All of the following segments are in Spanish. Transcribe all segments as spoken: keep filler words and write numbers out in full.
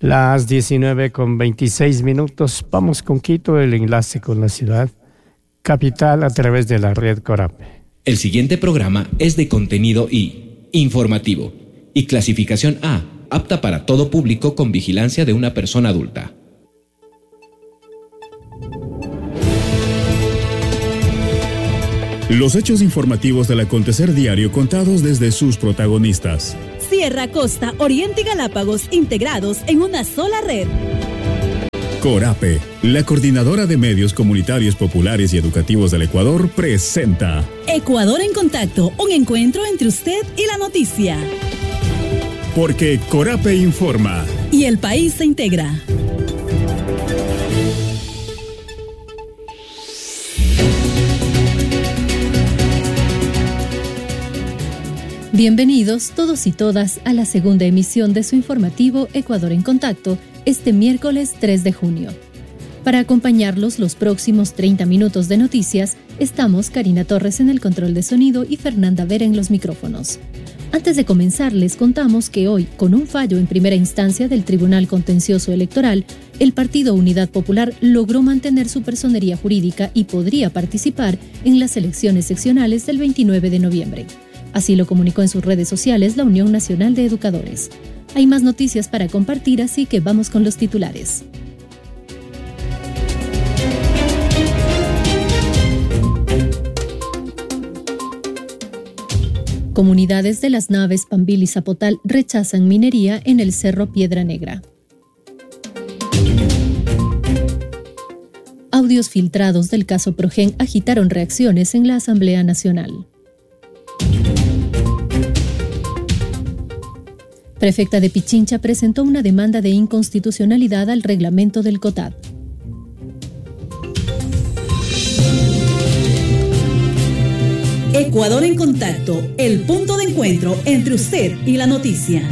Las diecinueve con veintiséis minutos. Vamos con Quito, el enlace con la ciudad capital a través de la red Corape. El siguiente programa es de contenido I, informativo, y clasificación A, apta para todo público con vigilancia de una persona adulta. Los hechos informativos del acontecer diario contados desde sus protagonistas. Sierra, Costa, Oriente y Galápagos integrados en una sola red. Corape, la coordinadora de medios comunitarios populares y educativos del Ecuador, presenta Ecuador en Contacto, un encuentro entre usted y la noticia. Porque Corape informa. Y el país se integra. Bienvenidos todos y todas a la segunda emisión de su informativo Ecuador en Contacto, este miércoles tres de junio. Para acompañarlos los próximos treinta minutos de noticias, estamos Karina Torres en el control de sonido y Fernanda Vera en los micrófonos. Antes de comenzar, les contamos que hoy, con un fallo en primera instancia del Tribunal Contencioso Electoral, el Partido Unidad Popular logró mantener su personería jurídica y podría participar en las elecciones seccionales del veintinueve de noviembre. Así lo comunicó en sus redes sociales la Unión Nacional de Educadores. Hay más noticias para compartir, así que vamos con los titulares. Comunidades de las naves Pambil y Zapotal rechazan minería en el Cerro Piedra Negra. Audios filtrados del caso Progen agitaron reacciones en la Asamblea Nacional. Prefecta de Pichincha presentó una demanda de inconstitucionalidad al reglamento del COTAD. Ecuador en Contacto, el punto de encuentro entre usted y la noticia.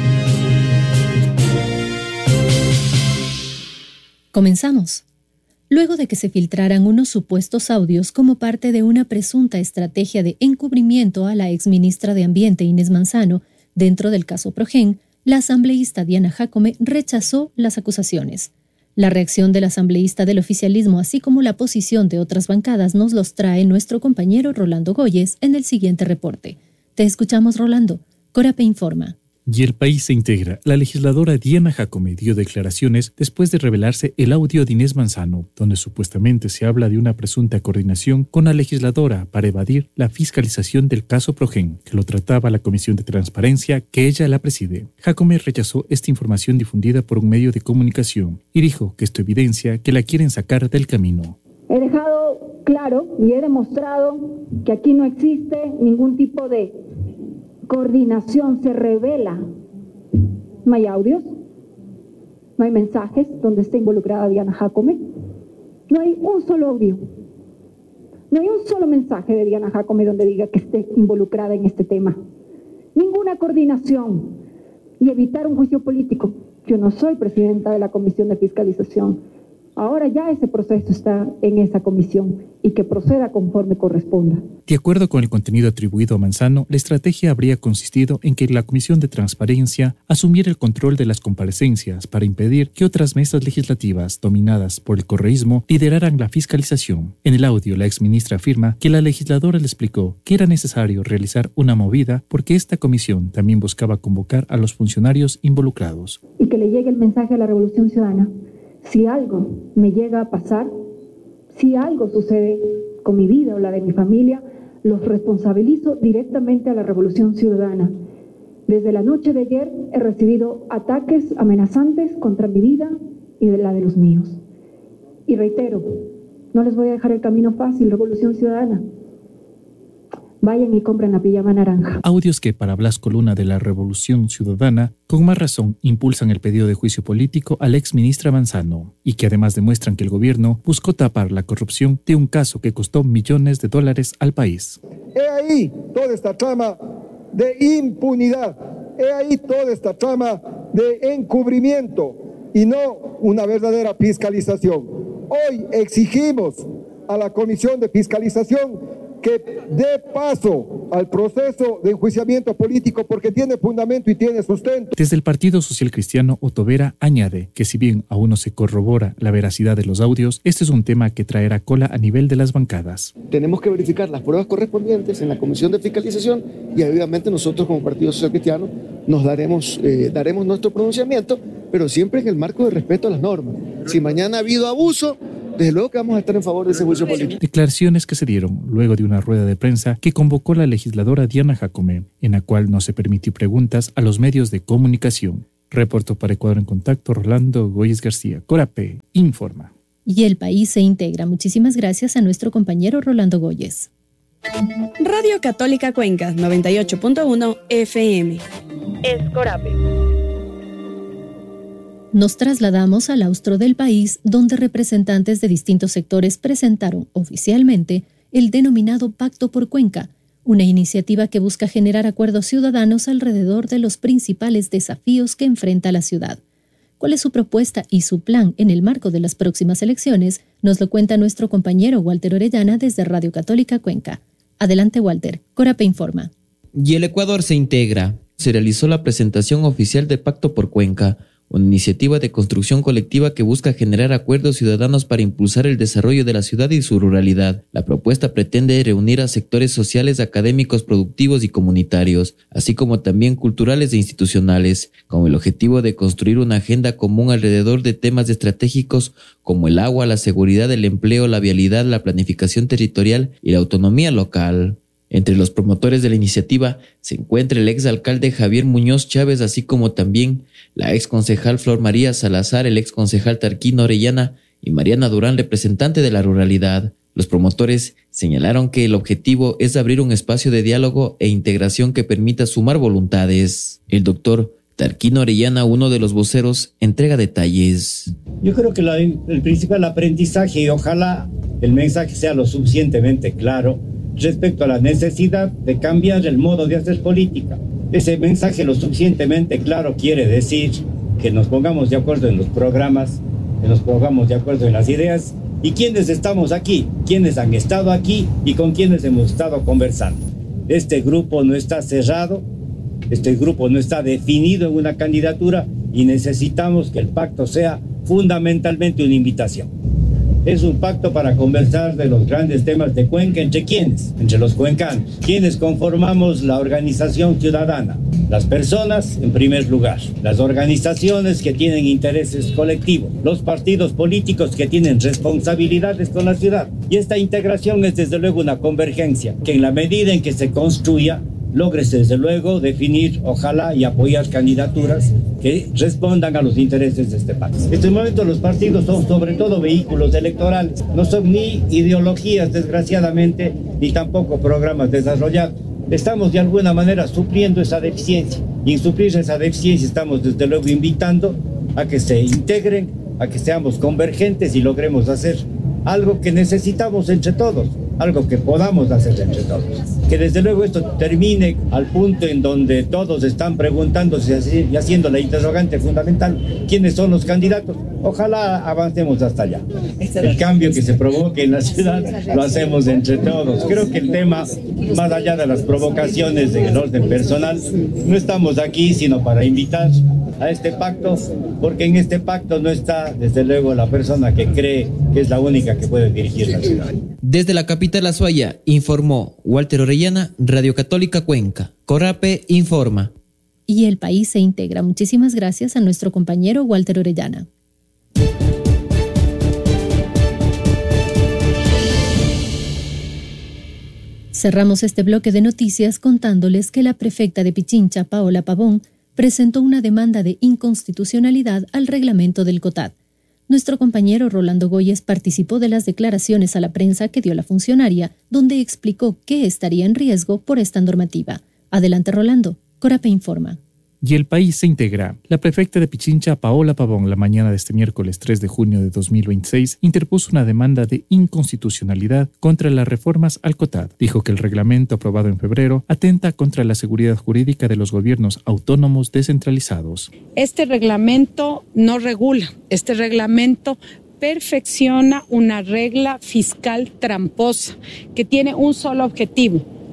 Comenzamos. Luego de que se filtraran unos supuestos audios como parte de una presunta estrategia de encubrimiento a la exministra de Ambiente Inés Manzano, dentro del caso Progen, la asambleísta Diana Jácome rechazó las acusaciones. La reacción del asambleísta del oficialismo, así como la posición de otras bancadas, nos los trae nuestro compañero Rolando Goyes en el siguiente reporte. Te escuchamos, Rolando. Corape informa. Y el país se integra. La legisladora Diana Jácome dio declaraciones después de revelarse el audio de Inés Manzano, donde supuestamente se habla de una presunta coordinación con la legisladora para evadir la fiscalización del caso Progen, que lo trataba la Comisión de Transparencia que ella la preside. Jácome rechazó esta información difundida por un medio de comunicación y dijo que esto evidencia que la quieren sacar del camino. He dejado claro y he demostrado que aquí no existe ningún tipo de coordinación, se revela. No hay audios, no hay mensajes donde esté involucrada Diana Jácome, no hay un solo audio, no hay un solo mensaje de Diana Jácome donde diga que esté involucrada en este tema. Ninguna coordinación y evitar un juicio político. Yo no soy presidenta de la Comisión de Fiscalización. Ahora ya ese proceso está en esa comisión y que proceda conforme corresponda. De acuerdo con el contenido atribuido a Manzano, la estrategia habría consistido en que la Comisión de Transparencia asumiera el control de las comparecencias para impedir que otras mesas legislativas dominadas por el correísmo lideraran la fiscalización. En el audio, la exministra afirma que la legisladora le explicó que era necesario realizar una movida porque esta comisión también buscaba convocar a los funcionarios involucrados. Y que le llegue el mensaje a la Revolución Ciudadana. Si algo me llega a pasar, si algo sucede con mi vida o la de mi familia, los responsabilizo directamente a la Revolución Ciudadana. Desde la noche de ayer he recibido ataques amenazantes contra mi vida y de la de los míos. Y reitero, no les voy a dejar el camino fácil, Revolución Ciudadana. Vayan y compren la pijama naranja. Audios que para Blasco Luna de la Revolución Ciudadana, con más razón, impulsan el pedido de juicio político a la exministra Manzano y que además demuestran que el gobierno buscó tapar la corrupción de un caso que costó millones de dólares al país. He ahí toda esta trama de impunidad, he ahí toda esta trama de encubrimiento y no una verdadera fiscalización. Hoy exigimos a la Comisión de Fiscalización que dé paso al proceso de enjuiciamiento político porque tiene fundamento y tiene sustento. Desde el Partido Social Cristiano, Otovera añade que si bien aún no se corrobora la veracidad de los audios, este es un tema que traerá cola a nivel de las bancadas. Tenemos que verificar las pruebas correspondientes en la Comisión de Fiscalización y obviamente nosotros como Partido Social Cristiano nos daremos, eh, daremos nuestro pronunciamiento, pero siempre en el marco de respeto a las normas. Si mañana ha habido abuso, desde luego que vamos a estar en favor de ese juicio político. Declaraciones que se dieron luego de una rueda de prensa que convocó la legisladora Diana Jacome, en la cual no se permitió preguntas a los medios de comunicación. Reportó para Ecuador en Contacto Rolando Goyes García. Corape informa. Y el país se integra. Muchísimas gracias a nuestro compañero Rolando Goyes. Radio Católica Cuenca, noventa y ocho punto uno F M. Es Corape. Nos trasladamos al austro del país, donde representantes de distintos sectores presentaron oficialmente el denominado Pacto por Cuenca, una iniciativa que busca generar acuerdos ciudadanos alrededor de los principales desafíos que enfrenta la ciudad. ¿Cuál es su propuesta y su plan en el marco de las próximas elecciones? Nos lo cuenta nuestro compañero Walter Orellana desde Radio Católica Cuenca. Adelante, Walter. Corape informa. Y el Ecuador se integra. Se realizó la presentación oficial del Pacto por Cuenca, una iniciativa de construcción colectiva que busca generar acuerdos ciudadanos para impulsar el desarrollo de la ciudad y su ruralidad. La propuesta pretende reunir a sectores sociales, académicos, productivos y comunitarios, así como también culturales e institucionales, con el objetivo de construir una agenda común alrededor de temas estratégicos como el agua, la seguridad, el empleo, la vialidad, la planificación territorial y la autonomía local. Entre los promotores de la iniciativa se encuentra el exalcalde Javier Muñoz Chávez, así como también la exconcejal Flor María Salazar, el exconcejal Tarquino Orellana y Mariana Durán, representante de la ruralidad. Los promotores señalaron que el objetivo es abrir un espacio de diálogo e integración que permita sumar voluntades. El doctor Tarquino Orellana, uno de los voceros, entrega detalles. Yo creo que la, el principal aprendizaje, y ojalá el mensaje sea lo suficientemente claro, respecto a la necesidad de cambiar el modo de hacer política. Ese mensaje lo suficientemente claro quiere decir que nos pongamos de acuerdo en los programas, que nos pongamos de acuerdo en las ideas y quiénes estamos aquí, quiénes han estado aquí y con quiénes hemos estado conversando. Este grupo no está cerrado, este grupo no está definido en una candidatura y necesitamos que el pacto sea fundamentalmente una invitación. Es un pacto para conversar de los grandes temas de Cuenca. ¿Entre quiénes? Entre los cuencanos. ¿Quiénes conformamos la organización ciudadana? Las personas, en primer lugar. Las organizaciones que tienen intereses colectivos. Los partidos políticos que tienen responsabilidades con la ciudad. Y esta integración es desde luego una convergencia que en la medida en que se construya, logres desde luego definir, ojalá, y apoyar candidaturas que respondan a los intereses de este país. En este momento los partidos son sobre todo vehículos electorales, no son ni ideologías, desgraciadamente, ni tampoco programas desarrollados. Estamos de alguna manera supliendo esa deficiencia, y en suplir esa deficiencia estamos desde luego invitando a que se integren, a que seamos convergentes y logremos hacer algo que necesitamos entre todos, algo que podamos hacer entre todos. Que desde luego esto termine al punto en donde todos están preguntándose y haciendo la interrogante fundamental, ¿quiénes son los candidatos? Ojalá avancemos hasta allá. El cambio que se provoque en la ciudad lo hacemos entre todos. Creo que el tema, más allá de las provocaciones en el orden personal, no estamos aquí sino para invitar a este pacto, porque en este pacto no está desde luego la persona que cree que es la única que puede dirigir la ciudad. Desde la capital Azuaya, informó Walter Orellana, Radio Católica Cuenca. Corape informa. Y el país se integra. Muchísimas gracias a nuestro compañero Walter Orellana. Cerramos este bloque de noticias contándoles que la prefecta de Pichincha, Paola Pavón, presentó una demanda de inconstitucionalidad al reglamento del COTAD. Nuestro compañero Rolando Goyes participó de las declaraciones a la prensa que dio la funcionaria, donde explicó qué estaría en riesgo por esta normativa. Adelante, Rolando. Corape informa. Y el país se integra. La prefecta de Pichincha, Paola Pavón, la mañana de este miércoles tres de junio de dos mil veintiséis, interpuso una demanda de inconstitucionalidad contra las reformas al COTAD. Dijo que el reglamento aprobado en febrero atenta contra la seguridad jurídica de los gobiernos autónomos descentralizados. Este reglamento no regula, este reglamento perfecciona una regla fiscal tramposa que tiene un solo objetivo: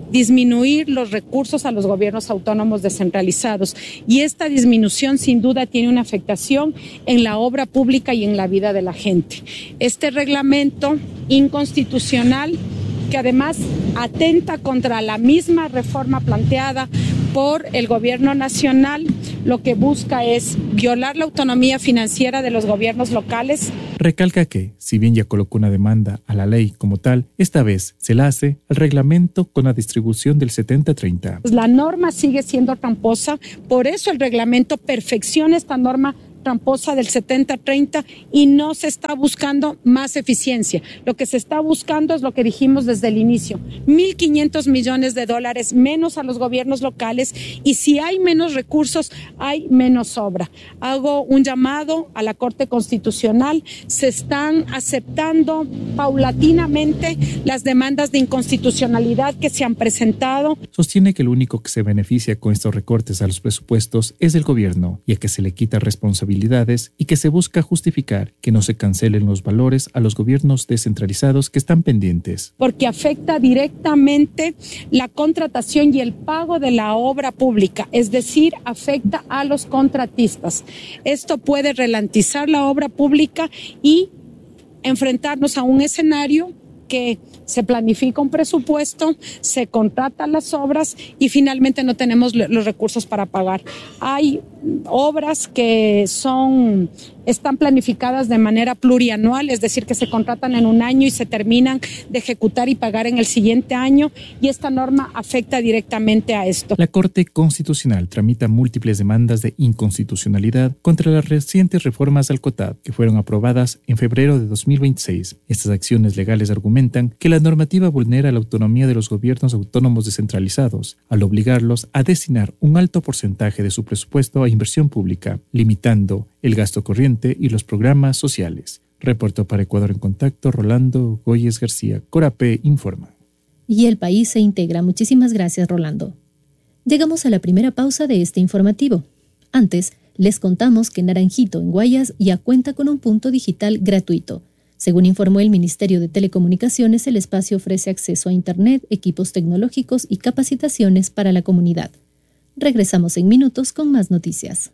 disminuir los recursos a los gobiernos autónomos descentralizados. Y esta disminución sin duda tiene una afectación en la obra pública y en la vida de la gente. Este reglamento inconstitucional, que además atenta contra la misma reforma planteada por el gobierno nacional, lo que busca es violar la autonomía financiera de los gobiernos locales. Recalca que, si bien ya colocó una demanda a la ley como tal, esta vez se la hace al reglamento con la distribución del setenta treinta. La norma sigue siendo tramposa, por eso el reglamento perfecciona esta norma tramposa del setenta treinta y no se está buscando más eficiencia. Lo que se está buscando es lo que dijimos desde el inicio, mil quinientos millones de dólares menos a los gobiernos locales, y si hay menos recursos, hay menos obra. Hago un llamado a la Corte Constitucional, se están aceptando paulatinamente las demandas de inconstitucionalidad que se han presentado. Sostiene que el único que se beneficia con estos recortes a los presupuestos es el gobierno, y a que se le quita responsabilidad y que se busca justificar que no se cancelen los valores a los gobiernos descentralizados que están pendientes. Porque afecta directamente la contratación y el pago de la obra pública, es decir, afecta a los contratistas. Esto puede ralentizar la obra pública y enfrentarnos a un escenario que se planifica un presupuesto, se contratan las obras y finalmente no tenemos los recursos para pagar. Hay obras que son, están planificadas de manera plurianual, es decir, que se contratan en un año y se terminan de ejecutar y pagar en el siguiente año, y esta norma afecta directamente a esto. La Corte Constitucional tramita múltiples demandas de inconstitucionalidad contra las recientes reformas al COTAD que fueron aprobadas en febrero de dos mil veintiséis. Estas acciones legales argumentan que la normativa vulnera la autonomía de los gobiernos autónomos descentralizados al obligarlos a destinar un alto porcentaje de su presupuesto a inversión pública, limitando el gasto corriente y los programas sociales. Reportó para Ecuador en Contacto Rolando Goyes García. Corapé informa. Y el país se integra. Muchísimas gracias, Rolando. Llegamos a la primera pausa de este informativo. Antes, les contamos que Naranjito, en Guayas, ya cuenta con un punto digital gratuito. Según informó el Ministerio de Telecomunicaciones, el espacio ofrece acceso a Internet, equipos tecnológicos y capacitaciones para la comunidad. Regresamos en minutos con más noticias.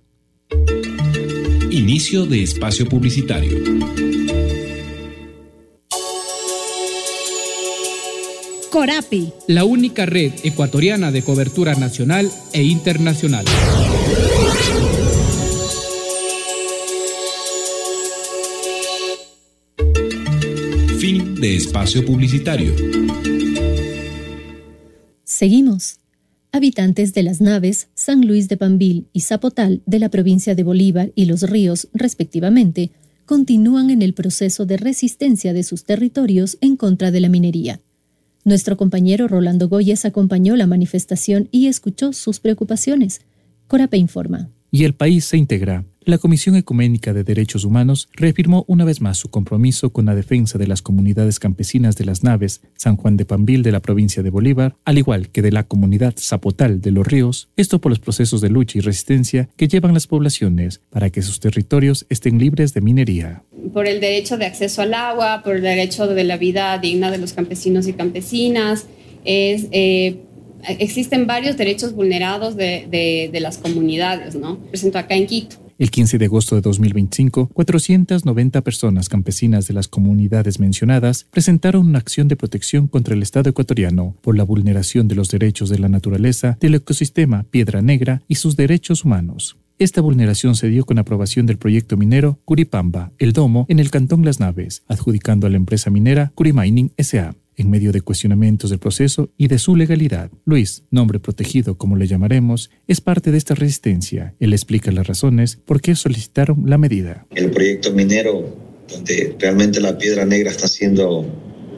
Inicio de espacio publicitario. Corapi, la única red ecuatoriana de cobertura nacional e internacional. Fin de espacio publicitario. Seguimos. Habitantes de Las Naves, San Luis de Pambil y Zapotal de la provincia de Bolívar y Los Ríos, respectivamente, continúan en el proceso de resistencia de sus territorios en contra de la minería. Nuestro compañero Rolando Goyes acompañó la manifestación y escuchó sus preocupaciones. Corapé informa. Y el país se integra. La Comisión Ecuménica de Derechos Humanos reafirmó una vez más su compromiso con la defensa de las comunidades campesinas de Las Naves, San Juan de Pambil de la provincia de Bolívar, al igual que de la comunidad Zapotal de Los Ríos, esto por los procesos de lucha y resistencia que llevan las poblaciones para que sus territorios estén libres de minería. Por el derecho de acceso al agua, por el derecho de la vida digna de los campesinos y campesinas, es... Eh, Existen varios derechos vulnerados de, de, de las comunidades, ¿no? Presento acá en Quito. El quince de agosto de dos mil veinticinco, cuatrocientas noventa personas campesinas de las comunidades mencionadas presentaron una acción de protección contra el Estado ecuatoriano por la vulneración de los derechos de la naturaleza, del ecosistema Piedra Negra y sus derechos humanos. Esta vulneración se dio con aprobación del proyecto minero Curipamba, El Domo, en el cantón Las Naves, adjudicando a la empresa minera Curimining S A en medio de cuestionamientos del proceso y de su legalidad. Luis, nombre protegido como le llamaremos, es parte de esta resistencia. Él explica las razones por qué solicitaron la medida. El proyecto minero, donde realmente la piedra negra está siendo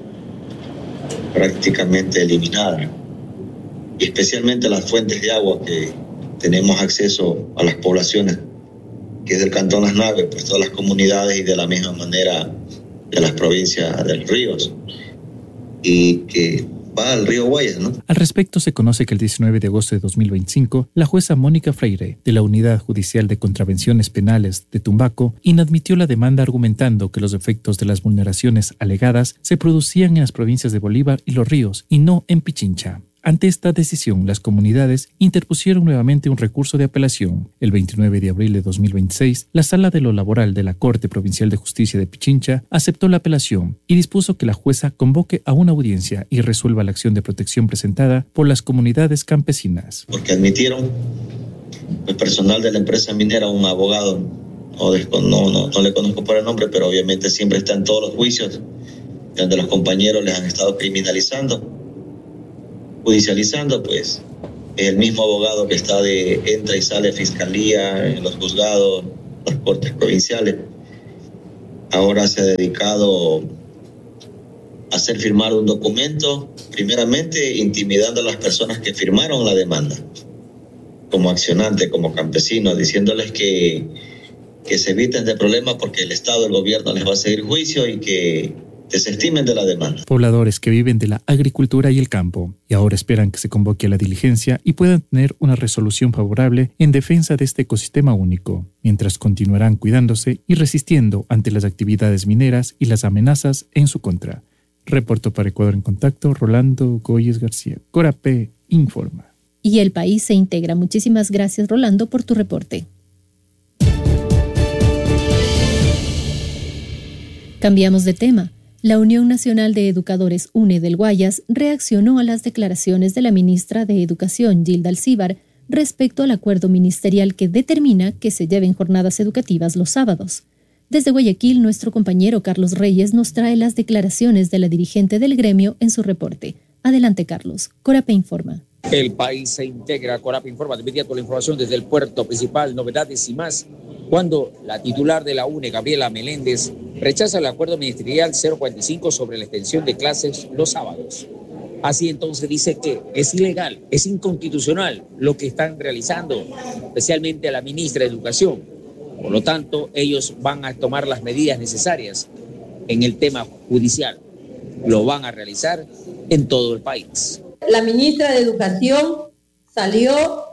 prácticamente eliminada, y especialmente las fuentes de agua que tenemos acceso a las poblaciones, que es del Cantón Las Naves, pues todas las comunidades y de la misma manera de las provincias de los ríos, y que va al río Guayas, ¿no? Al respecto, se conoce que el diecinueve de agosto de dos mil veinticinco, la jueza Mónica Freire, de la Unidad Judicial de Contravenciones Penales de Tumbaco, inadmitió la demanda argumentando que los efectos de las vulneraciones alegadas se producían en las provincias de Bolívar y Los Ríos y no en Pichincha. Ante esta decisión, las comunidades interpusieron nuevamente un recurso de apelación. El veintinueve de abril de dos mil veintiséis, la Sala de lo Laboral de la Corte Provincial de Justicia de Pichincha aceptó la apelación y dispuso que la jueza convoque a una audiencia y resuelva la acción de protección presentada por las comunidades campesinas. Porque admitieron el personal de la empresa minera, un abogado, no, no, no, no le conozco por el nombre, pero obviamente siempre está en todos los juicios donde los compañeros les han estado criminalizando, judicializando, pues es el mismo abogado que está de entra y sale a fiscalía, en los juzgados, las cortes provinciales. Ahora se ha dedicado a hacer firmar un documento, primeramente intimidando a las personas que firmaron la demanda, como accionantes, como campesinos, diciéndoles que, que se eviten de problemas porque el Estado, el gobierno les va a seguir juicio y que desestimen de la demanda. Pobladores que viven de la agricultura y el campo y ahora esperan que se convoque a la diligencia y puedan tener una resolución favorable en defensa de este ecosistema único, mientras continuarán cuidándose y resistiendo ante las actividades mineras y las amenazas en su contra. Reportó para Ecuador en Contacto Rolando Goyes García. Corapé informa. Y el país se integra. Muchísimas gracias, Rolando, por tu reporte. Cambiamos de tema. La Unión Nacional de Educadores UNE del Guayas reaccionó a las declaraciones de la ministra de Educación, Gilda Alcíbar, respecto al acuerdo ministerial que determina que se lleven jornadas educativas los sábados. Desde Guayaquil, nuestro compañero Carlos Reyes nos trae las declaraciones de la dirigente del gremio en su reporte. Adelante, Carlos. Corapé informa. El país se integra. Corapé informa de inmediato la información desde el puerto principal, novedades y más, cuando la titular de la UNE, Gabriela Meléndez, rechaza el acuerdo ministerial cero cuarenta y cinco sobre la extensión de clases los sábados. Así entonces dice que es ilegal, es inconstitucional lo que están realizando, especialmente a la ministra de Educación. Por lo tanto, ellos van a tomar las medidas necesarias en el tema judicial. Lo van a realizar en todo el país. La ministra de Educación salió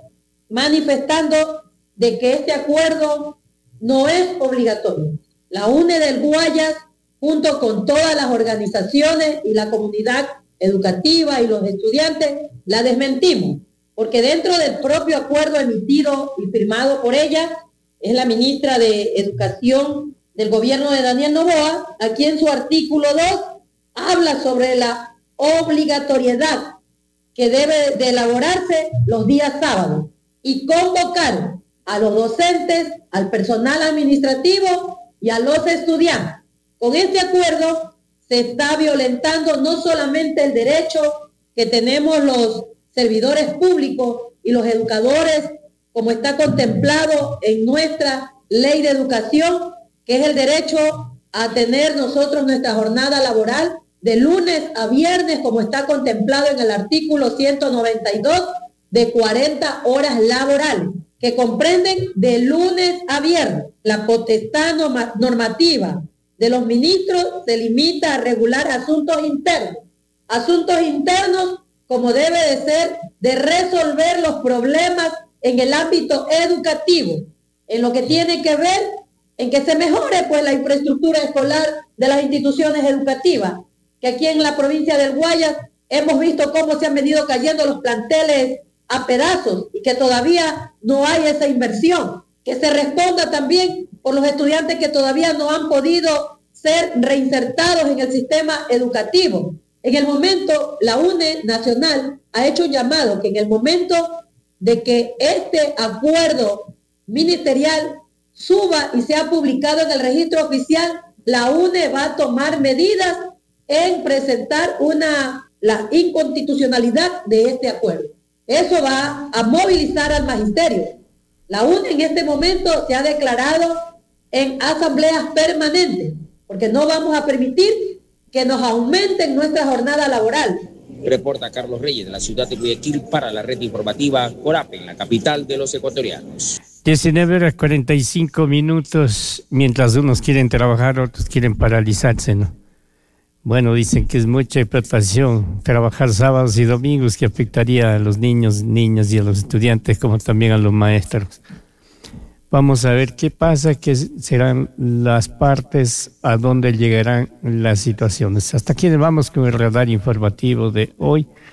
manifestando de que este acuerdo no es obligatorio. La UNE del Guayas, junto con todas las organizaciones y la comunidad educativa y los estudiantes, la desmentimos, porque dentro del propio acuerdo emitido y firmado por ella, es la ministra de Educación del gobierno de Daniel Noboa, aquí en su artículo dos, habla sobre la obligatoriedad que debe de elaborarse los días sábados y convocar a los docentes, al personal administrativo y a los estudiantes. Con este acuerdo se está violentando no solamente el derecho que tenemos los servidores públicos y los educadores, como está contemplado en nuestra ley de educación, que es el derecho a tener nosotros nuestra jornada laboral de lunes a viernes, como está contemplado en el artículo ciento noventa y dos, de cuarenta horas laborales, que comprenden de lunes a viernes. La potestad normativa de los ministros se limita a regular asuntos internos. Asuntos internos como debe de ser de resolver los problemas en el ámbito educativo, en lo que tiene que ver en que se mejore pues la infraestructura escolar de las instituciones educativas, que aquí en la provincia del Guayas hemos visto cómo se han venido cayendo los planteles a pedazos y que todavía no hay esa inversión, que se responda también por los estudiantes que todavía no han podido ser reinsertados en el sistema educativo. En el momento, la UNE Nacional ha hecho un llamado que en el momento de que este acuerdo ministerial suba y sea publicado en el registro oficial, la UNE va a tomar medidas en presentar una, la inconstitucionalidad de este acuerdo. Eso va a movilizar al magisterio. La UNE en este momento se ha declarado en asambleas permanentes, porque no vamos a permitir que nos aumenten nuestra jornada laboral. Reporta Carlos Reyes de la ciudad de Guayaquil para la red informativa Corapé, en la capital de los ecuatorianos. diecinueve horas cuarenta y cinco minutos, mientras unos quieren trabajar, otros quieren paralizarse, ¿no? Bueno, dicen que es mucha explotación trabajar sábados y domingos, que afectaría a los niños, niñas y a los estudiantes, como también a los maestros. Vamos a ver qué pasa, qué serán las partes, a dónde llegarán las situaciones. Hasta aquí vamos con el radar informativo de hoy.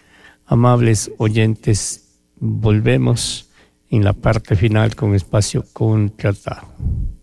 Amables oyentes, volvemos en la parte final con Espacio Contratado.